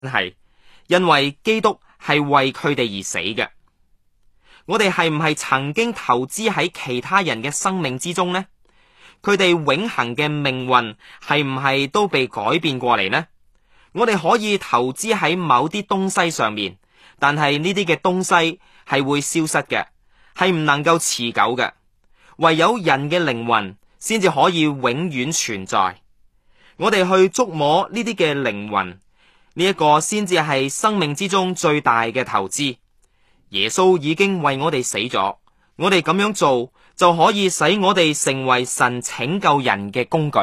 係，因為基督係為佢哋而死嘅。我哋係唔係曾經投資喺其他人嘅生命之中呢？佢哋永恆嘅命運係唔係都被改變過嚟呢？我哋可以投資喺某啲東西上面，但係呢啲嘅東西係會消失嘅，係唔能夠持久嘅。唯有人嘅靈魂先至可以永遠存在。我哋去觸摸呢啲嘅靈魂，呢一個先至係生命之中最大嘅投資。耶穌已經為我哋死咗，我哋咁樣做就可以使我哋成為神拯救人嘅工具。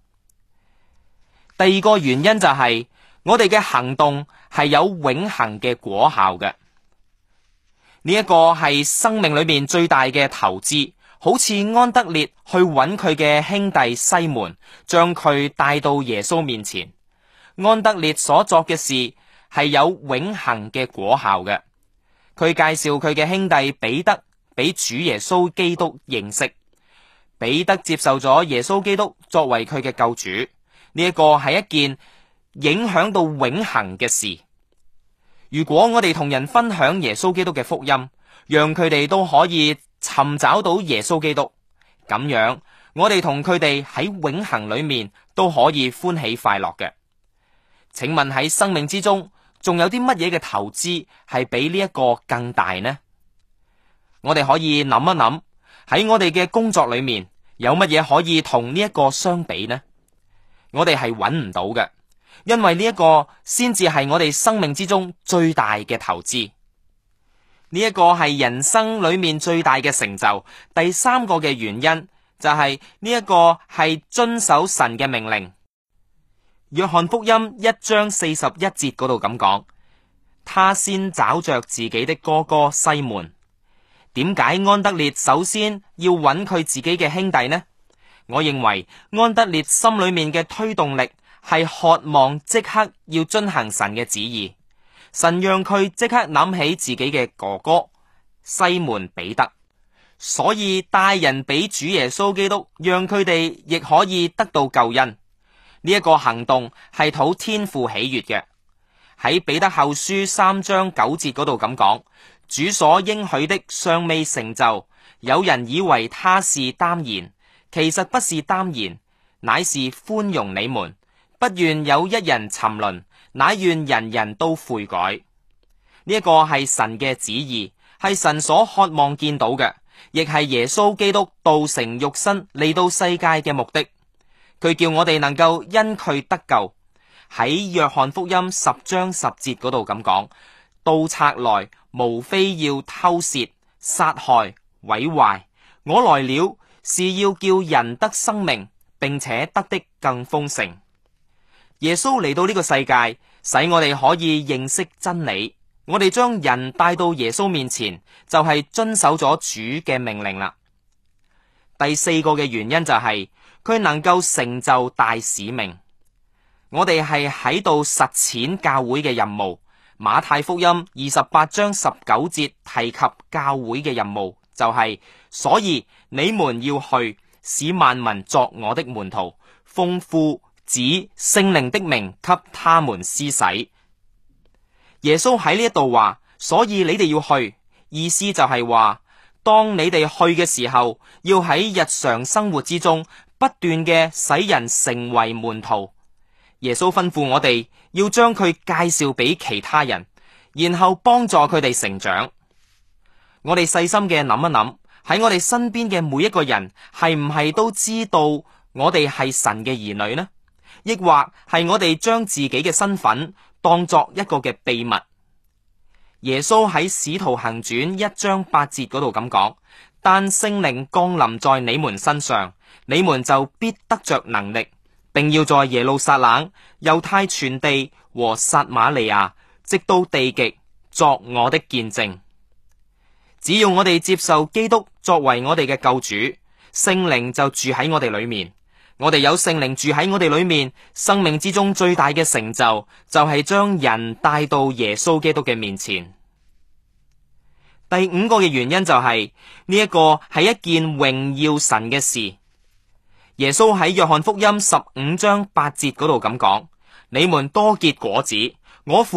第二個原因就係我哋嘅行動係有永恆嘅果效嘅。呢一個係生命裏面最大嘅投資，好似安德烈去揾佢嘅兄弟西門，將佢帶到耶穌面前。安德烈所作嘅事係有永恆嘅果效嘅。佢介紹佢嘅兄弟彼得俾主耶穌基督認識，彼得接受咗耶穌基督作為佢嘅救主。呢一個係一件影響到永恆嘅事。如果我哋同人分享耶穌基督嘅福音，讓佢哋都可以尋找到耶穌基督，咁樣我哋同佢哋喺永恆裏面都可以歡喜快樂嘅。請問喺生命之中仲有啲乜嘢嘅投資係比呢一個更大呢？我哋可以諗一諗，喺我哋嘅工作裏面有乜嘢可以同呢一個相比呢？我哋係揾唔到嘅，因為呢一個先至係我哋生命之中最大嘅投資。呢一個係人生裏面最大嘅成就。第三個嘅原因就係呢一個係遵守神嘅命令。約翰福音1章41節嗰度咁講，他先找着自己的哥哥西門。點解安德烈首先要揾佢自己嘅兄弟呢？我認為安德烈心裏面嘅推動力係渴望即刻要遵行神嘅旨意。神讓佢即刻諗起自己嘅哥哥西門彼得，所以帶人俾主耶穌基督，讓佢哋亦可以得到救恩。呢一個行動係討天父喜悅嘅。喺彼得後書3章9節嗰度咁講，主所應許的尚未成就，有人以為他是耽延，其實不是耽延，乃是寬容你們，不願有一人沉淪，乃願人人都悔改。呢一個係神嘅旨意，係神所渴望見到嘅，亦係耶穌基督道成肉身嚟到世界嘅目的。佢叫我哋能夠因佢得救。喺約翰福音10章10節嗰度咁講，盜賊來無非要偷竊、殺害、毀壞，我來了是要叫人得生命，並且得的更豐盛。耶穌嚟到呢個世界，使我哋可以認識真理。我哋將人帶到耶穌面前，就係遵守咗主嘅命令啦。第四個嘅原因就係佢能夠成就大使命。我哋係喺度實踐教會嘅任務。馬太福音28章19節提及教會嘅任務，就係所以你們要去，使萬民作我的門徒，奉父子聖靈的名給他們施洗。耶穌喺呢一度話，所以你哋要去，意思就係話，當你哋去嘅時候，要喺日常生活之中不斷嘅使人成為門徒。耶穌吩咐我哋要將佢介紹俾其他人，然後幫助佢哋成長。我哋細心嘅諗一諗，喺我哋身邊嘅每一個人係唔係都知道我哋係神嘅兒女呢？抑或係我哋將自己嘅身份當作一個嘅秘密？耶穌喺使徒行傳1章8節嗰度咁講，但聖靈降臨在你們身上，你們就必得着能力，並要在耶路撒冷、猶太全地和撒瑪利亞，直到地極，作我的見證。只要我哋接受基督作為我哋嘅救主，聖靈就住喺我哋裏面。我哋有聖靈住喺我哋裏面，生命之中最大嘅成就就係將人帶到耶穌基督嘅面前。第五個嘅原因就係呢一個係一件榮耀神嘅事。耶穌喺約翰福音15章8節嗰度咁講，你們多結果子， 我父